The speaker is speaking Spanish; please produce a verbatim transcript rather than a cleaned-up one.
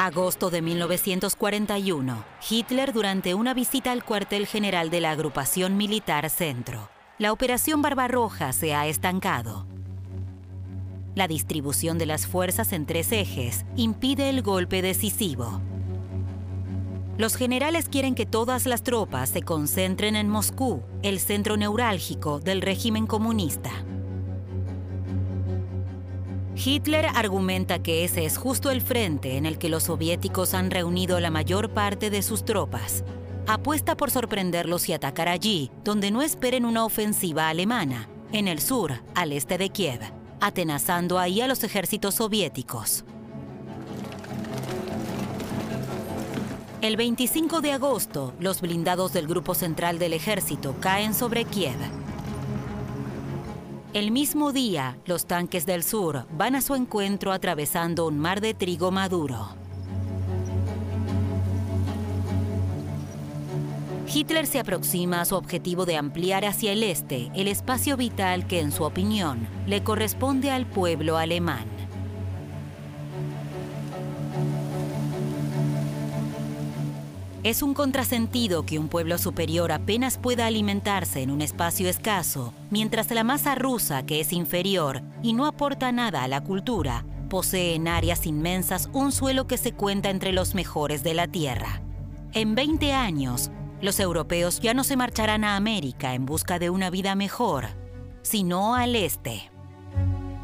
Agosto de mil novecientos cuarenta y uno. Hitler durante una visita al cuartel general de la agrupación militar Centro. La operación Barbarroja se ha estancado. La distribución de las fuerzas en tres ejes impide el golpe decisivo. Los generales quieren que todas las tropas se concentren en Moscú, el centro neurálgico del régimen comunista. Hitler argumenta que ese es justo el frente en el que los soviéticos han reunido la mayor parte de sus tropas. Apuesta por sorprenderlos y atacar allí, donde no esperen una ofensiva alemana, en el sur, al este de Kiev, atenazando ahí a los ejércitos soviéticos. El veinticinco de agosto, los blindados del Grupo Central del Ejército caen sobre Kiev. El mismo día, los tanques del sur van a su encuentro atravesando un mar de trigo maduro. Hitler se aproxima a su objetivo de ampliar hacia el este el espacio vital que, en su opinión, le corresponde al pueblo alemán. Es un contrasentido que un pueblo superior apenas pueda alimentarse en un espacio escaso, mientras la masa rusa, que es inferior y no aporta nada a la cultura, posee en áreas inmensas un suelo que se cuenta entre los mejores de la Tierra. En veinte años, los europeos ya no se marcharán a América en busca de una vida mejor, sino al este.